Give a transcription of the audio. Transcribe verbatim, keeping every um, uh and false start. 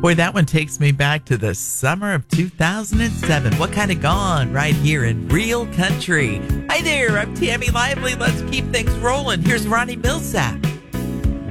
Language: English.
Boy, that one takes me back to the summer of two thousand seven. What kind of gone right here in Real Country. Hi there, I'm Tammy Lively. Let's keep things rolling. Here's Ronnie Millsap.